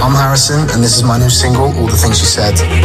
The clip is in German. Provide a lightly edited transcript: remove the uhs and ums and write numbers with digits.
I'm Harrison, and this is my new single, All the Things You Said.